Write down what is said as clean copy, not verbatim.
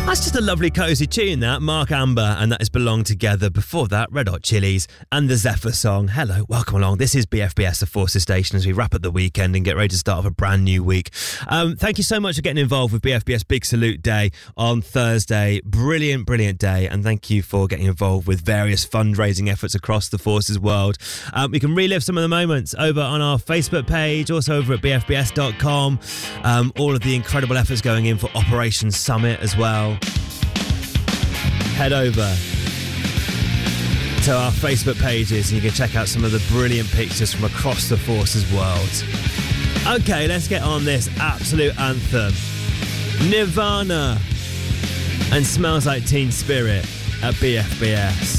That's just a lovely cosy tune, that. Mark Amber, and that is Belong Together. Before that, Red Hot Chilies and the Zephyr song. Hello, welcome along. This is BFBS, the Forces Station, as we wrap up the weekend and get ready to start off a brand new week. Thank you so much for getting involved with BFBS Big Salute Day on Thursday. Brilliant, brilliant day. And thank you for getting involved with various fundraising efforts across the Forces world. We can relive some of the moments over on our Facebook page, also over at bfbs.com. All of the incredible efforts going in for Operation Summit as well. Head over to our Facebook pages and you can check out some of the brilliant pictures from across the Forces world. Okay, let's get on this absolute anthem. Nirvana and Smells Like Teen Spirit at BFBS.